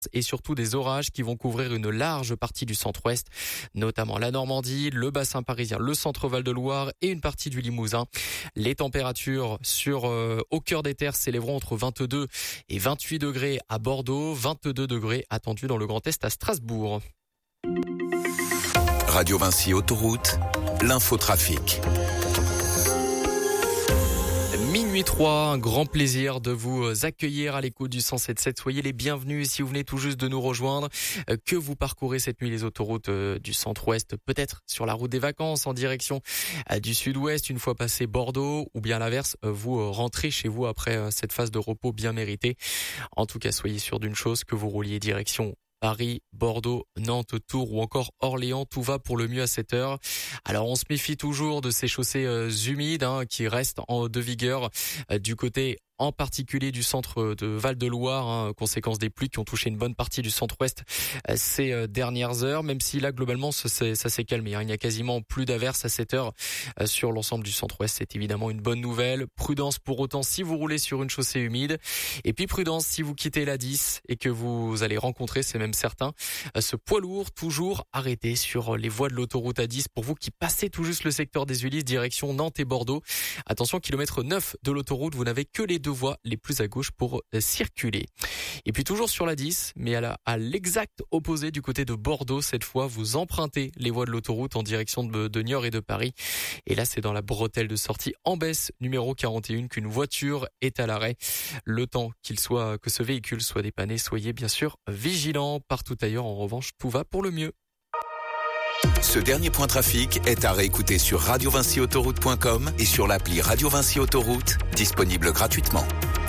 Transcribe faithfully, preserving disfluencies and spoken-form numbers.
et surtout des orages qui vont couvrir une large partie du centre-ouest, notamment la Normandie, le bassin parisien, le centre Val-de-Loire et une partie du Limousin. Les températures sur euh, au cœur des terres s'élèveront entre vingt-deux et vingt-huit degrés à Bordeaux, vingt-deux degrés attendus dans le Grand Est à Strasbourg. Radio Vinci Autoroute, l'infotrafic. Minuit trois, un grand plaisir de vous accueillir à l'écoute du cent sept virgule sept. Soyez les bienvenus si vous venez tout juste de nous rejoindre, que vous parcourez cette nuit les autoroutes du centre-ouest, peut-être sur la route des vacances en direction du sud-ouest une fois passé Bordeaux, ou bien à l'inverse, vous rentrez chez vous après cette phase de repos bien méritée. En tout cas, soyez sûr d'une chose, que vous rouliez direction Paris, Bordeaux, Nantes, Tours ou encore Orléans, tout va pour le mieux à cette heure. Alors on se méfie toujours de ces chaussées euh, humides hein, qui restent en de vigueur euh, du côté en particulier du centre de Val-de-Loire, hein, conséquence des pluies qui ont touché une bonne partie du centre-ouest euh, ces euh, dernières heures, même si là globalement ça, ça s'est calmé. Hein. Il n'y a quasiment plus d'averses à cette heure euh, sur l'ensemble du centre-ouest. C'est évidemment une bonne nouvelle. Prudence pour autant si vous roulez sur une chaussée humide. Et puis prudence si vous quittez l'A dix et que vous allez rencontrer, c'est même certain, euh, ce poids lourd toujours arrêté sur les voies de l'autoroute A dix. Pour vous qui passez tout juste le secteur des Ulysses, direction Nantes et Bordeaux, attention, kilomètre neuf de l'autoroute, vous n'avez que les deux voies les plus à gauche pour euh, circuler. Et puis toujours sur l'A dix, mais à, la, à l'exact opposé du côté de Bordeaux, cette fois vous empruntez les voies de l'autoroute en direction de, de Niort et de Paris. Et là c'est dans la bretelle de sortie en baisse numéro quarante et un qu'une voiture est à l'arrêt. Le temps qu'il soit, que ce véhicule soit dépanné, soyez bien sûr vigilants. Partout ailleurs en revanche, tout va pour le mieux. Ce dernier point trafic est à réécouter sur radio vinci autoroute point com et sur l'appli Radio Vinci Autoroute, disponible gratuitement.